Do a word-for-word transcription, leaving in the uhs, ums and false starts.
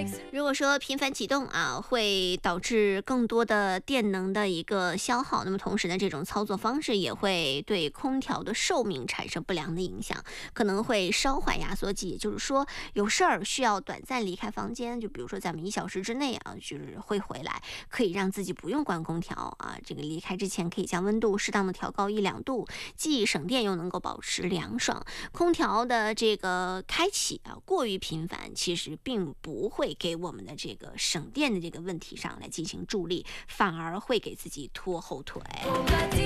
如果说频繁启动啊，会导致更多的电能的一个消耗，那么同时呢，这种操作方式也会对空调的寿命产生不良的影响，可能会烧坏压缩机。也就是说，有事儿需要短暂离开房间，就比如说咱们一小时之内啊，就是会回来，可以让自己不用关空调啊。这个离开之前可以将温度适当的调高一两度，既省电又能够保持凉爽。空调的这个开启啊，过于频繁，其实并不会给我们的这个省电的这个问题上来进行助力，反而会给自己拖后腿。